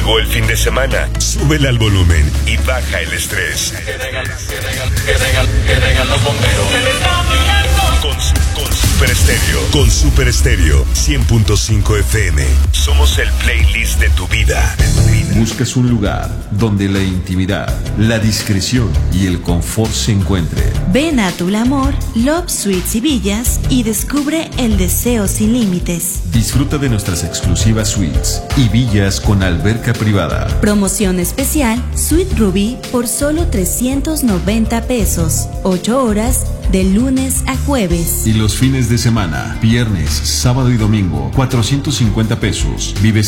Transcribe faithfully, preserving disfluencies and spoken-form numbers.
Llegó el fin de semana. Súbele al volumen y baja el estrés. Que vengan, que vengan, que vengan, que vengan los bomberos. Con, su, con Super Estéreo. Con Super Estéreo cien punto cinco F M. Somos el playlist de tu vida. Buscas un lugar donde la intimidad, la discreción y el confort se encuentren. Ven a Tulamor, Love Suites y Villas y descubre el deseo sin límites. Disfruta de nuestras exclusivas suites y villas con alberca privada. Promoción especial Suite Ruby por solo trescientos noventa pesos. ocho horas de lunes a jueves. Y los fines de semana, viernes, sábado y domingo, cuatrocientos cincuenta pesos. Vives